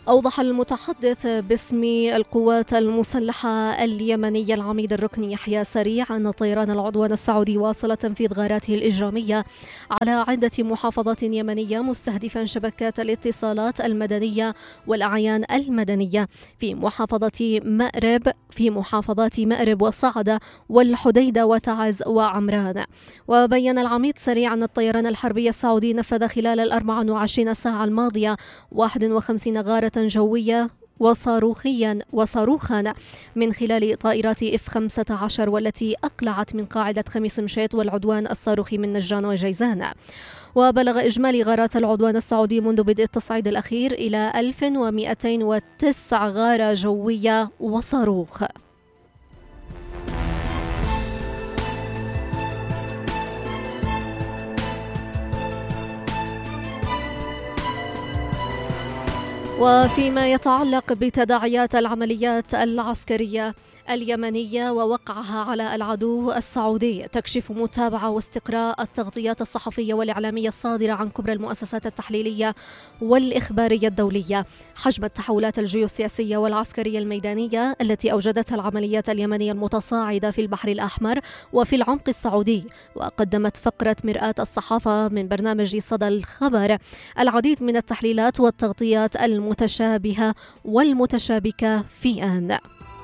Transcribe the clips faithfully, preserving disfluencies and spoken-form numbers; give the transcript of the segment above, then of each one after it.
أوضح المتحدث باسم القوات المسلحة اليمنية العميد الركني يحيى سريع أن طيران العدوان السعودي واصل تنفيذ غاراته الإجرامية على عدة محافظات يمنية مستهدفا شبكات الاتصالات المدنية والأعيان المدنية في محافظة مأرب في محافظات مأرب وصعدة والحديدة وتعز وعمران. وبين العميد سريع أن الطيران الحربي السعودي نفذ خلال الأربع وعشرين ساعة الماضية واحد وخمسين غارة جوية وصاروخيا وصاروخا من خلال طائرات إف خمسة عشر والتي أقلعت من قاعدة خميس مشيط والعدوان الصاروخي من نجران وجيزان. وبلغ إجمالي غارات العدوان السعودي منذ بدء التصعيد الأخير إلى ألف ومئتين وتسعة غارة جوية وصاروخ. وفيما يتعلق بتداعيات العمليات العسكرية اليمنية ووقعها على العدو السعودي، تكشف متابعة واستقراء التغطيات الصحفية والإعلامية الصادرة عن كبرى المؤسسات التحليلية والإخبارية الدولية حجم التحولات الجيوسياسية والعسكرية الميدانية التي أوجدتها العمليات اليمنية المتصاعدة في البحر الأحمر وفي العمق السعودي. وقدمت فقرة مرآة الصحافة من برنامج صدى الخبر العديد من التحليلات والتغطيات المتشابهة والمتشابكة في آن.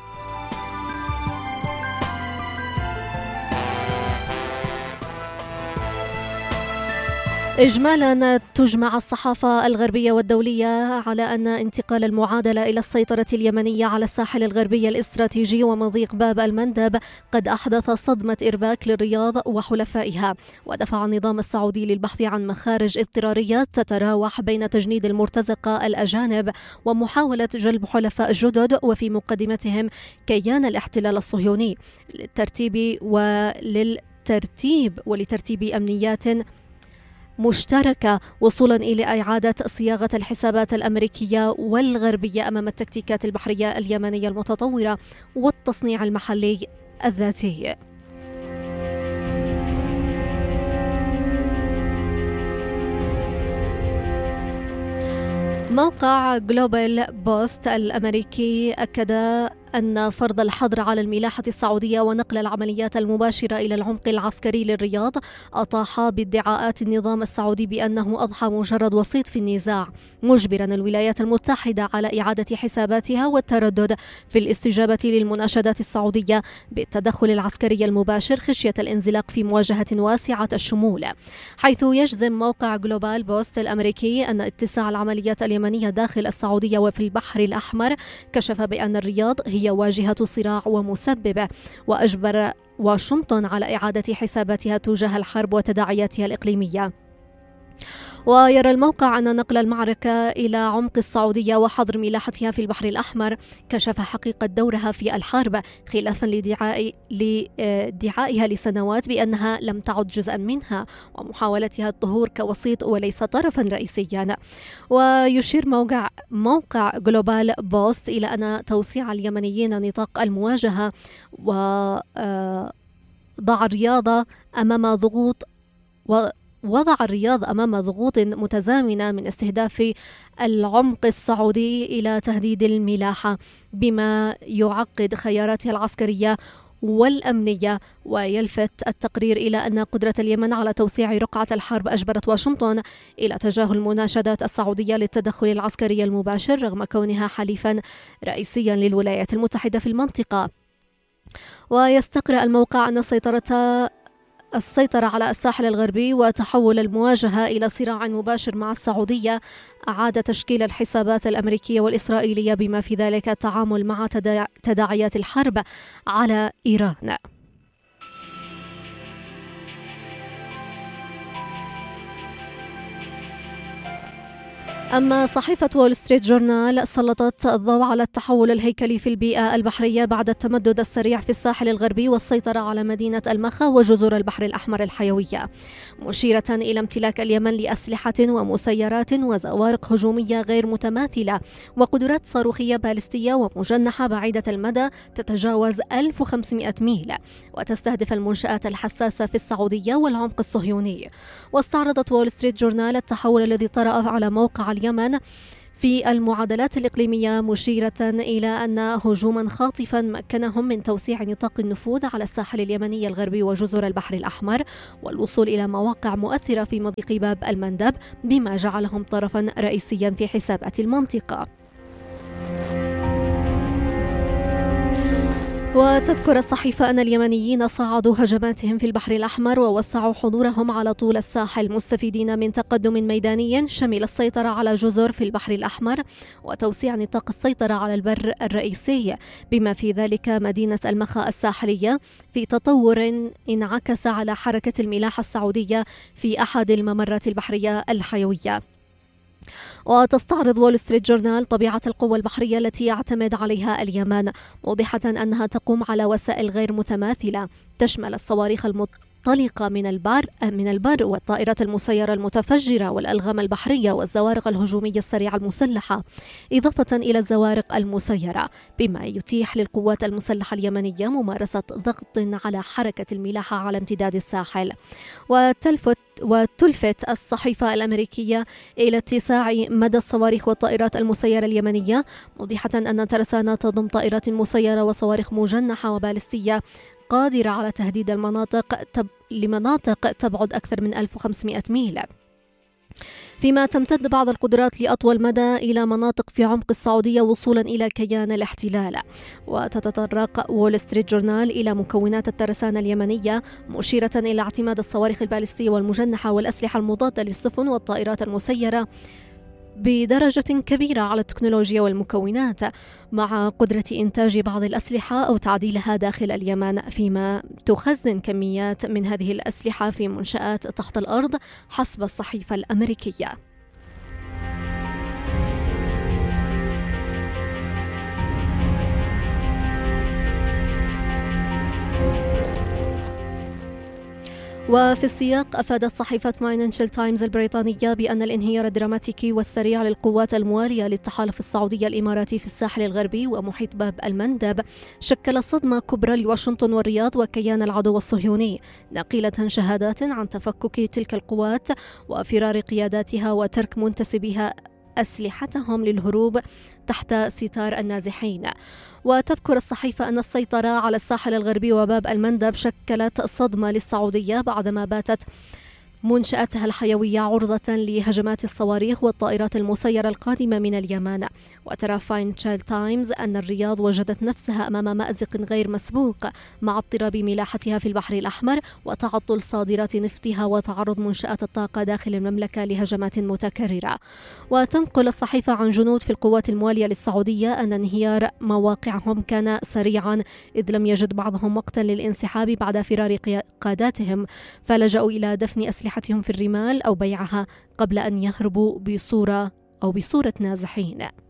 إجمالا تجمع الصحافة الغربية والدولية على أن انتقال المعادلة إلى السيطرة اليمنية على الساحل الغربي الاستراتيجي ومضيق باب المندب قد أحدث صدمة إرباك للرياض وحلفائها، ودفع النظام السعودي للبحث عن مخارج اضطرارية تتراوح بين تجنيد المرتزقة الأجانب ومحاولة جلب حلفاء جدد وفي مقدمتهم كيان الاحتلال الصهيوني للترتيب وللترتيب ولترتيب أمنيات مشتركة وصولا إلى إعادة صياغة الحسابات الأمريكية والغربية أمام التكتيكات البحرية اليمنية المتطورة والتصنيع المحلي الذاتي. موقع جلوبال بوست الأمريكي أكد أن فرض الحظر على الملاحة السعودية ونقل العمليات المباشرة إلى العمق العسكري للرياض أطاح بادعاءات النظام السعودي بأنه أضحى مجرد وسيط في النزاع، مجبرا الولايات المتحدة على إعادة حساباتها والتردد في الاستجابة للمناشدات السعودية بالتدخل العسكري المباشر خشية الانزلاق في مواجهة واسعة الشمول. حيث يجزم موقع جلوبال بوست الأمريكي أن اتساع العمليات اليمنية داخل السعودية وفي البحر الأحمر كشف بأن الرياض هي واجهة صراع ومسببة، وأجبر واشنطن على إعادة حساباتها تجاه الحرب وتداعياتها الإقليمية. ويرى الموقع أن نقل المعركة إلى عمق السعودية وحظر ملاحتها في البحر الأحمر كشف حقيقة دورها في الحرب، خلافا لدعاء لدعائها لسنوات بأنها لم تعد جزءا منها ومحاولتها الظهور كوسيط وليس طرفا رئيسيا. ويشير موقع موقع جلوبال بوست إلى أن توسيع اليمنيين نطاق المواجهة وضع الرياضة أمام ضغوط و وضع الرياض أمام ضغوط متزامنة من استهداف العمق السعودي إلى تهديد الملاحة، بما يعقد خياراتها العسكرية والأمنية. ويلفت التقرير إلى أن قدرة اليمن على توسيع رقعة الحرب أجبرت واشنطن إلى تجاهل المناشدات السعودية للتدخل العسكري المباشر رغم كونها حليفا رئيسيا للولايات المتحدة في المنطقة. ويستقرأ الموقع أن السيطرة السيطرة على الساحل الغربي وتحول المواجهة إلى صراع مباشر مع السعودية أعاد تشكيل الحسابات الأمريكية والإسرائيلية بما في ذلك التعامل مع تداعيات الحرب على إيران. أما صحيفة وول ستريت جورنال سلطت الضوء على التحول الهيكلي في البيئة البحرية بعد التمدد السريع في الساحل الغربي والسيطرة على مدينة المخا وجزر البحر الأحمر الحيوية، مشيرة إلى امتلاك اليمن لأسلحة ومسيرات وزوارق هجومية غير متماثلة وقدرات صاروخية باليستية ومجنحة بعيدة المدى تتجاوز ألف وخمسمائة ميل وتستهدف المنشآت الحساسة في السعودية والعمق الصهيوني. واستعرضت وول ستريت جورنال التحول الذي طرأ على موقع اليمن في المعادلات الإقليمية، مشيرة إلى أن هجوما خاطفا مكنهم من توسيع نطاق النفوذ على الساحل اليمني الغربي وجزر البحر الأحمر والوصول إلى مواقع مؤثرة في مضيق باب المندب، بما جعلهم طرفا رئيسيا في حسابات المنطقة. وتذكر الصحيفة أن اليمنيين صعدوا هجماتهم في البحر الأحمر ووسعوا حضورهم على طول الساحل، مستفيدين من تقدم ميداني شمل السيطرة على جزر في البحر الأحمر وتوسيع نطاق السيطرة على البر الرئيسي، بما في ذلك مدينة المخا الساحلية، في تطور انعكس على حركة الملاحة السعودية في أحد الممرات البحرية الحيوية. وتستعرض وول ستريت جورنال طبيعة القوة البحرية التي يعتمد عليها اليمن، موضحة أنها تقوم على وسائل غير متماثلة تشمل الصواريخ المنطلقة من البر من البر والطائرات المسيرة المتفجرة والألغام البحرية والزوارق الهجومية السريعة المسلحة، إضافة إلى الزوارق المسيرة، بما يتيح للقوات المسلحة اليمنية ممارسة ضغط على حركة الملاحة على امتداد الساحل. وتلفت وتلفت الصحيفة الأمريكية إلى اتساع مدى الصواريخ والطائرات المسيرة اليمنية، موضحة أن ترسانة تضم طائرات مسيرة وصواريخ مجنحة وبالستية قادرة على تهديد المناطق تب... لمناطق تبعد أكثر من ألف وخمسمائة ميل، فيما تمتد بعض القدرات لأطول مدى إلى مناطق في عمق السعودية وصولا إلى كيان الاحتلال. وتتطرق وول ستريت جورنال إلى مكونات الترسانة اليمنية، مشيرة إلى اعتماد الصواريخ البالستية والمجنحة والأسلحة المضادة للسفن والطائرات المسيرة بدرجة كبيرة على التكنولوجيا والمكونات، مع قدرة إنتاج بعض الأسلحة أو تعديلها داخل اليمن، فيما تخزن كميات من هذه الأسلحة في منشآت تحت الأرض حسب الصحيفة الأمريكية. وفي السياق، أفادت صحيفة فاينانشال تايمز البريطانية بأن الانهيار الدراماتيكي والسريع للقوات الموالية للتحالف السعودي الإماراتي في الساحل الغربي ومحيط باب المندب شكل صدمة كبرى لواشنطن والرياض وكيان العدو الصهيوني، ناقلة شهادات عن تفكك تلك القوات وفرار قياداتها وترك منتسبيها أسلحتهم للهروب تحت ستار النازحين. وتذكر الصحيفة أن السيطرة على الساحل الغربي وباب المندب شكلت صدمة للسعودية بعدما باتت منشأتها الحيوية عرضة لهجمات الصواريخ والطائرات المسيرة القادمة من اليمن. وترى فاينانشال تايمز أن الرياض وجدت نفسها أمام مأزق غير مسبوق مع اضطراب ملاحتها في البحر الأحمر وتعطل صادرات نفطها وتعرض منشآت الطاقة داخل المملكة لهجمات متكررة. وتنقل الصحيفة عن جنود في القوات الموالية للسعودية أن انهيار مواقعهم كان سريعا، إذ لم يجد بعضهم وقتا للانسحاب بعد فرار قاداتهم، فلجأوا إلى دفن أسلحتهم في الرمال أو بيعها قبل أن يهربوا بصورة أو بصورة نازحين.